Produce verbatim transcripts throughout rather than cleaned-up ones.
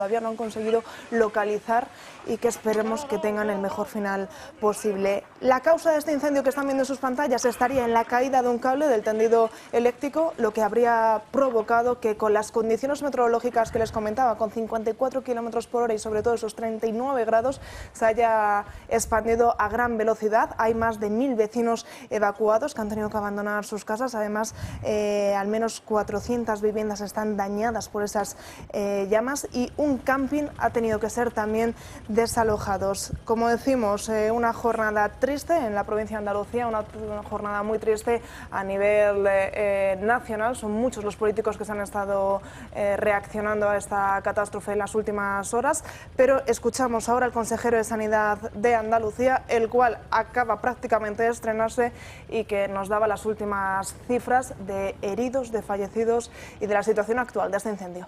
todavía no han conseguido localizar y que esperemos que tengan el mejor final posible. La causa de este incendio que están viendo en sus pantallas estaría en la caída de un cable del tendido eléctrico, lo que habría provocado que con las condiciones meteorológicas que les comentaba, con cincuenta y cuatro kilómetros por hora y sobre todo esos treinta y nueve grados, se haya expandido a gran velocidad. Hay más de mil vecinos evacuados que han tenido que abandonar sus casas. Además, eh, al menos cuatrocientas viviendas están dañadas por esas eh, llamas y un camping ha tenido que ser también desalojados. Como decimos, eh, una jornada triste en la provincia de Andalucía, una, una jornada muy triste a nivel eh, nacional. Son muchos los políticos que se han estado eh, reaccionando a esta catástrofe en las últimas horas, pero escuchamos ahora al consejero de Sanidad de Andalucía, el cual acaba prácticamente de estrenarse y que nos daba las últimas cifras de heridos, de fallecidos y de la situación actual de este incendio.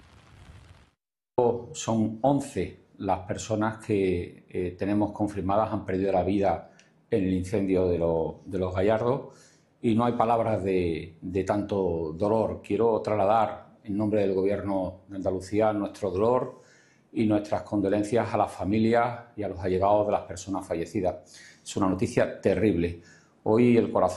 Son once las personas que eh, tenemos confirmadas han perdido la vida en el incendio de, lo, de los Gallardos y no hay palabras de, de tanto dolor. Quiero trasladar en nombre del Gobierno de Andalucía nuestro dolor y nuestras condolencias a las familias y a los allegados de las personas fallecidas. Es una noticia terrible. Hoy el corazón...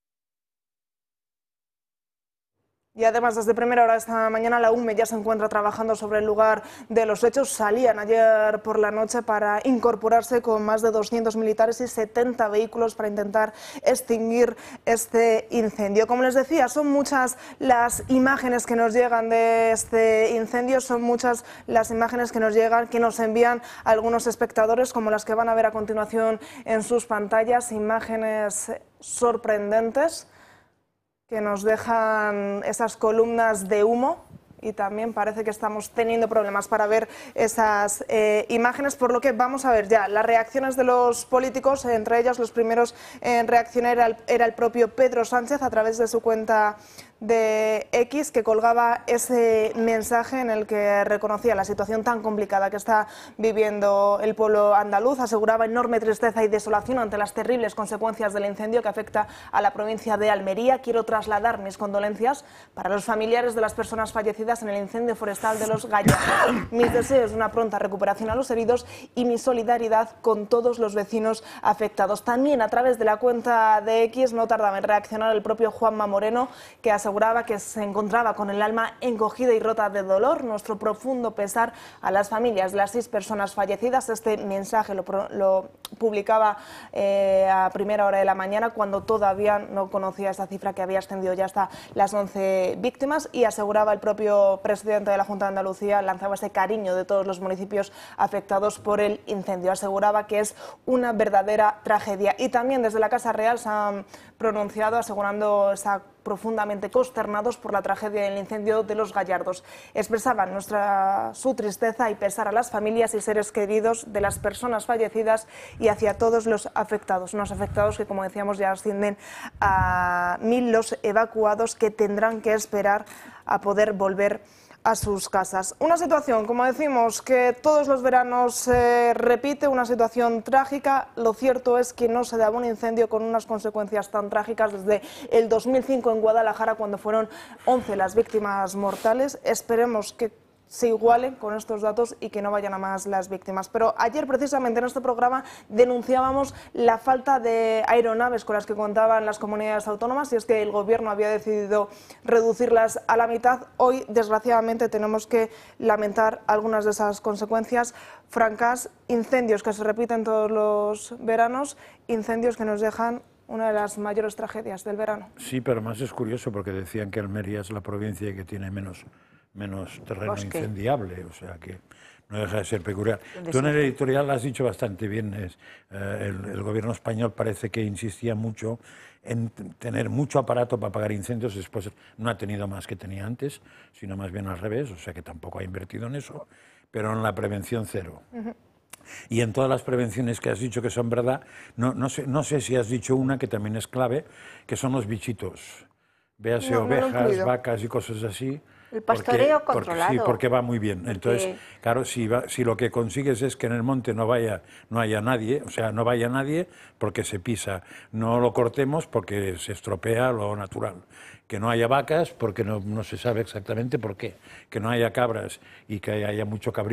Y además, desde primera hora de esta mañana, la U M E ya se encuentra trabajando sobre el lugar de los hechos. Salían ayer por la noche para incorporarse con más de doscientos militares y setenta vehículos para intentar extinguir este incendio. Como les decía, son muchas las imágenes que nos llegan de este incendio, son muchas las imágenes que nos llegan, que nos envían algunos espectadores, como las que van a ver a continuación en sus pantallas, imágenes sorprendentes que nos dejan esas columnas de humo y también parece que estamos teniendo problemas para ver esas eh, imágenes, por lo que vamos a ver ya las reacciones de los políticos. Entre ellas, los primeros en reaccionar era el, era el propio Pedro Sánchez a través de su cuenta de X, que colgaba ese mensaje en el que reconocía la situación tan complicada que está viviendo el pueblo andaluz. Aseguraba enorme tristeza y desolación ante las terribles consecuencias del incendio que afecta a la provincia de Almería. Quiero trasladar mis condolencias para los familiares de las personas fallecidas en el incendio forestal de los Gallardos. Mis deseos de una pronta recuperación a los heridos y mi solidaridad con todos los vecinos afectados. También a través de la cuenta de X no tardaba en reaccionar el propio Juanma Moreno, que aseguraba que se encontraba con el alma encogida y rota de dolor. Nuestro profundo pesar a las familias de las seis personas fallecidas. Este mensaje lo, lo publicaba eh, a primera hora de la mañana, cuando todavía no conocía esa cifra que había ascendido ya hasta las once víctimas, y aseguraba el propio presidente de la Junta de Andalucía, lanzaba ese cariño de todos los municipios afectados por el incendio. Aseguraba que es una verdadera tragedia. Y también desde la Casa Real se han pronunciado asegurando esa profundamente consternados por la tragedia del incendio de los Gallardos. Expresaban nuestra, su tristeza y pesar a las familias y seres queridos de las personas fallecidas y hacia todos los afectados. Unos afectados que, como decíamos, ya ascienden a mil los evacuados que tendrán que esperar a poder volver a sus casas. Una situación, como decimos, que todos los veranos se repite, una situación trágica. Lo cierto es que no se daba un incendio con unas consecuencias tan trágicas desde el dos mil cinco en Guadalajara, cuando fueron once las víctimas mortales. Esperemos que se igualen con estos datos y que no vayan a más las víctimas. Pero ayer, precisamente en este programa, denunciábamos la falta de aeronaves con las que contaban las comunidades autónomas, y es que el Gobierno había decidido reducirlas a la mitad. Hoy, desgraciadamente, tenemos que lamentar algunas de esas consecuencias. Francas, incendios que se repiten todos los veranos, incendios que nos dejan una de las mayores tragedias del verano. Sí, pero más es curioso porque decían que Almería es la provincia que tiene menos menos terreno Bosque. incendiable, o sea que no deja de ser peculiar. Tú en el editorial has dicho bastante bien, es, eh, el, el gobierno español parece que insistía mucho en tener mucho aparato para apagar incendios, después no ha tenido más que tenía antes, sino más bien al revés, o sea que tampoco ha invertido en eso, pero en la prevención cero. Uh-huh. Y en todas las prevenciones que has dicho que son verdad, no, no, sé, no sé si has dicho una que también es clave, que son los bichitos. Véase no, ovejas, no vacas y cosas así. El pastoreo porque, controlado. Porque, sí, porque va muy bien. Entonces, porque... claro, si, va, si lo que consigues es que en el monte no vaya, no haya nadie, o sea, no vaya nadie porque se pisa, no lo cortemos porque se estropea lo natural, que no haya vacas porque no, no se sabe exactamente por qué, que no haya cabras y que haya mucho cabrío